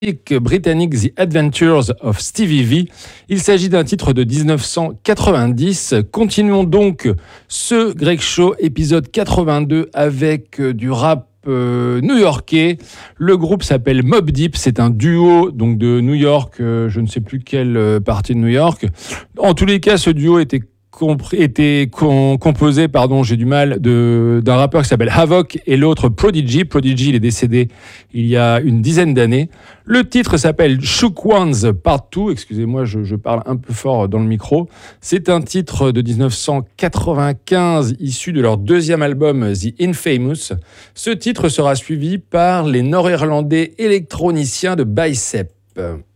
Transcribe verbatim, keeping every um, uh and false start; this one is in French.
britannique The Adventures of Stevie V. Il s'agit d'un titre de dix-neuf cent quatre-vingt-dix. Continuons donc ce Greg Show épisode quatre-vingt-deux avec du rap euh, new-yorkais. Le groupe s'appelle Mobb Deep. C'est un duo donc de New York. Euh, je ne sais plus quelle partie de New York. En tous les cas, ce duo était était com- composé, pardon, j'ai du mal, de, d'un rappeur qui s'appelle Havoc et l'autre Prodigy. Prodigy, il est décédé il y a une dizaine d'années. Le titre s'appelle Shook Ones Part deux. Excusez-moi, je, je parle un peu fort dans le micro. C'est un titre de dix-neuf cent quatre-vingt-quinze issu de leur deuxième album The Infamous. Ce titre sera suivi par les Nord-Irlandais électroniciens de Bicep.